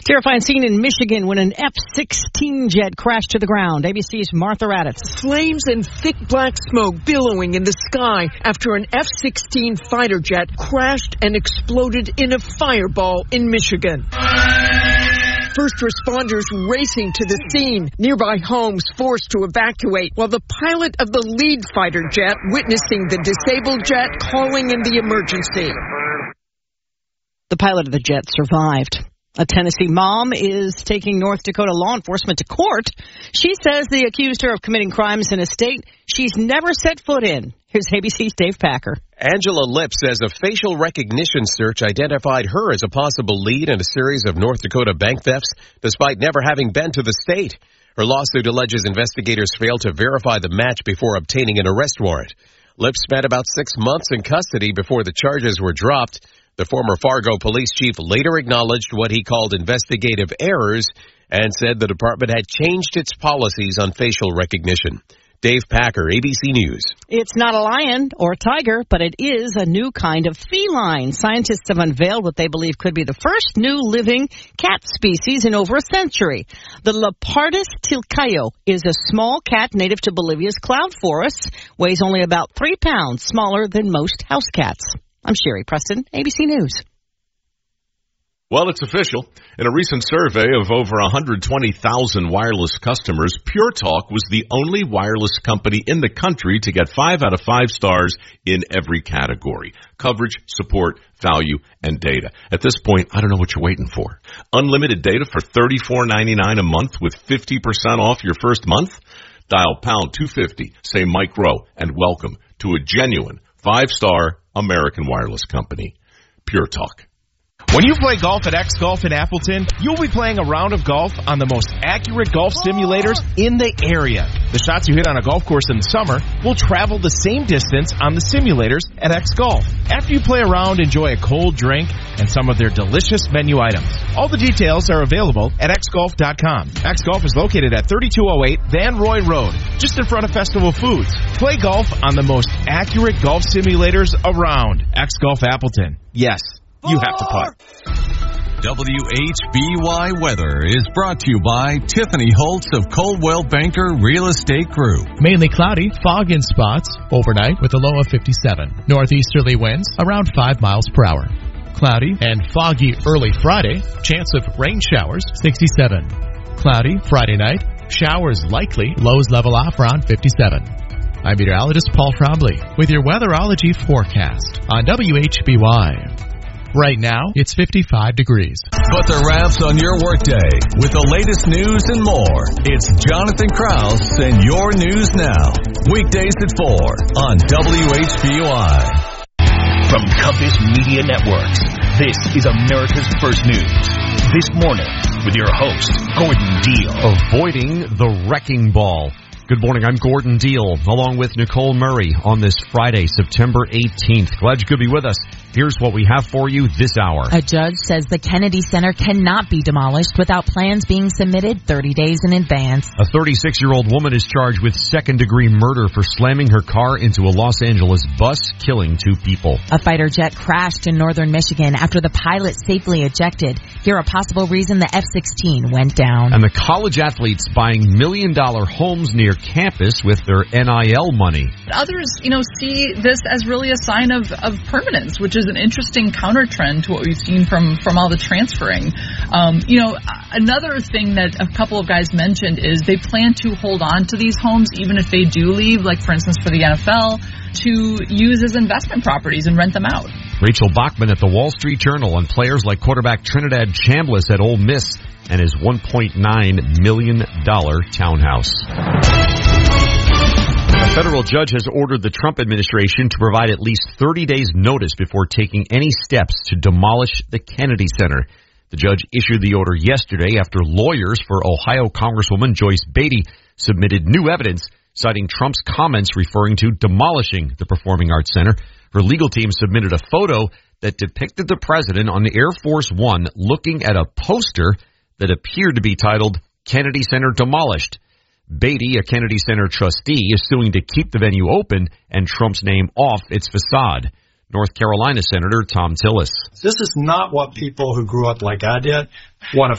Terrifying scene in Michigan when an F-16 jet crashed to the ground. ABC's Martha Raddatz. Flames and thick black smoke billowing in the sky after an F-16 fighter jet crashed and exploded in a fireball in Michigan. First responders racing to the scene. Nearby homes forced to evacuate, while the pilot of the lead fighter jet witnessing the disabled jet calling in the emergency. The pilot of the jet survived. A Tennessee mom is taking North Dakota law enforcement to court. She says they accused her of committing crimes in a state she's never set foot in. Here's ABC's Dave Packer. Angela Lipp says a facial recognition search identified her as a possible lead in a series of North Dakota bank thefts, despite never having been to the state. Her lawsuit alleges investigators failed to verify the match before obtaining an arrest warrant. Lipp spent about 6 months in custody before the charges were dropped. The former Fargo police chief later acknowledged what he called investigative errors and said the department had changed its policies on facial recognition. Dave Packer, ABC News. It's not a lion or a tiger, but it is a new kind of feline. Scientists have unveiled what they believe could be the first new living cat species in over a century. The Leopardus tilcaio is a small cat native to Bolivia's cloud forests, weighs only about 3 pounds, smaller than most house cats. I'm Sherry Preston, ABC News. Well, it's official. In a recent survey of over 120,000 wireless customers, Pure Talk was the only wireless company in the country to get 5 out of 5 stars in every category: coverage, support, value, and data. At this point, I don't know what you're waiting for. Unlimited data for $34.99 a month with 50% off your first month? Dial pound 250, say Mike Rowe, and welcome to a genuine 5-star American wireless company, Pure Talk. When you play golf at X Golf in Appleton, you'll be playing a round of golf on the most accurate golf simulators in the area. The shots you hit on a golf course in the summer will travel the same distance on the simulators at X Golf. After you play around, enjoy a cold drink and some of their delicious menu items. All the details are available at xgolf.com. X Golf is located at 3208 Van Roy Road, just in front of Festival Foods. Play golf on the most accurate golf simulators around. X Golf Appleton. Yes, you have to putt. WHBY Weather is brought to you by Tiffany Holtz of Coldwell Banker Real Estate Group. Mainly cloudy, fog in spots, overnight with a low of 57. Northeasterly winds around 5 miles per hour. Cloudy and foggy early Friday, chance of rain showers, 67. Cloudy Friday night, showers likely, lows level off around 57. I'm meteorologist Paul Trombley with your weatherology forecast on WHBY. Right now, it's 55 degrees. Put the wraps on your workday with the latest news and more. It's Jonathan Krause and your News Now. Weekdays at 4 on WHBY. From Compass Media Networks, this is America's First News. This morning with your host, Gordon Deal. Avoiding the wrecking ball. Good morning, I'm Gordon Deal, along with Nicole Murray on this Friday, September 18th. Glad you could be with us. Here's what we have for you this hour. A judge says the Kennedy Center cannot be demolished without plans being submitted 30 days in advance. A 36-year-old woman is charged with second-degree murder for slamming her car into a Los Angeles bus, killing 2 people. A fighter jet crashed in northern Michigan after the pilot safely ejected. Here a possible reason the F-16 went down. And the college athletes buying million-dollar homes near campus with their NIL money. Others, see this as really a sign of permanence, which is an interesting counter trend to what we've seen from all the transferring. Another thing that a couple of guys mentioned is they plan to hold on to these homes even if they do leave, like for instance for the NFL, to use as investment properties and rent them out. Rachel Bachman at the Wall Street Journal on players like quarterback Trinidad Chambliss at Ole Miss and his $1.9 million townhouse. A federal judge has ordered the Trump administration to provide at least 30 days' notice before taking any steps to demolish the Kennedy Center. The judge issued the order yesterday after lawyers for Ohio Congresswoman Joyce Beatty submitted new evidence citing Trump's comments referring to demolishing the Performing Arts Center. Her legal team submitted a photo that depicted the president on the Air Force One looking at a poster that appeared to be titled Kennedy Center Demolished. Beatty, a Kennedy Center trustee, is suing to keep the venue open and Trump's name off its facade. North Carolina Senator Tom Tillis. This is not what people who grew up like I did want to